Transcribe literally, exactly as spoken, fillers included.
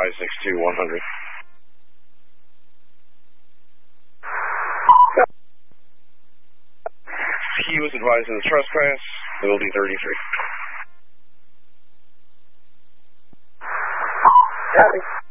five six two one hundred. He was advising the trespass, building thirty-three. Copy.